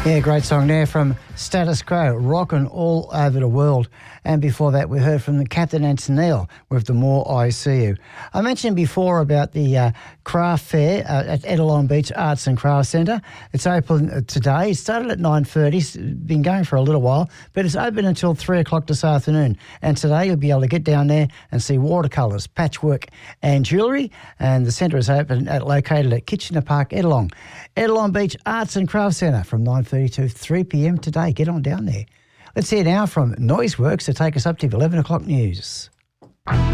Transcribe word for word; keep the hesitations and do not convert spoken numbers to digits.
Yeah, great song there from Status Quo, rocking all over the world. And before that, we heard from the Captain and Tennille with The More I See You. I mentioned before about the uh, craft fair uh, at Edelon Beach Arts and Crafts Centre. It's open uh, today. It started at nine thirty. It's been going for a little while, but it's open until three o'clock this afternoon. And today you'll be able to get down there and see watercolours, patchwork and jewellery. And the centre is open, at, located at Kitchener Park, Edelon. Edelon Beach Arts and Crafts Centre from nine thirty to three p.m. today. Get on down there. Let's hear now from Noiseworks to take us up to the eleven o'clock news.